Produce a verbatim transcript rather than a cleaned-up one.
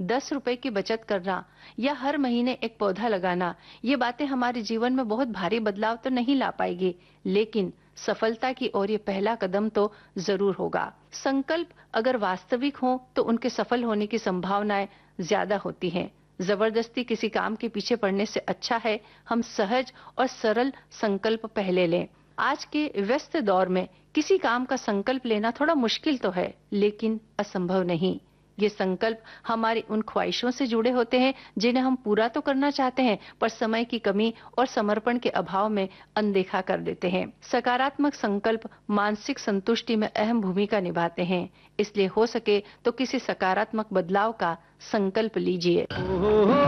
दस रुपए की बचत करना या हर महीने एक पौधा लगाना, ये बातें हमारे जीवन में बहुत भारी बदलाव तो नहीं ला पाएगी, लेकिन सफलता की ओर ये पहला कदम तो जरूर होगा। संकल्प अगर वास्तविक हो तो उनके सफल होने की संभावनाएं ज्यादा होती हैं। जबरदस्ती किसी काम के पीछे पड़ने से अच्छा है हम सहज और सरल संकल्प पहले लें। आज के व्यस्त दौर में किसी काम का संकल्प लेना थोड़ा मुश्किल तो है, लेकिन असंभव नहीं। ये संकल्प हमारी उन ख्वाहिशों से जुड़े होते हैं जिन्हें हम पूरा तो करना चाहते हैं, पर समय की कमी और समर्पण के अभाव में अनदेखा कर देते हैं। सकारात्मक संकल्प मानसिक संतुष्टि में अहम भूमिका निभाते हैं, इसलिए हो सके तो किसी सकारात्मक बदलाव का संकल्प लीजिए।